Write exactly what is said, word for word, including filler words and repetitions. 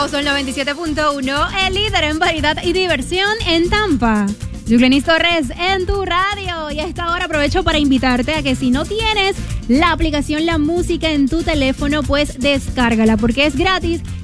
Sol noventa y siete punto uno, el líder en variedad y diversión en Tampa. Yuclenis Torres en tu radio. Y a esta hora aprovecho para invitarte a que si no tienes la aplicación La Música en tu teléfono, pues descárgala porque es gratis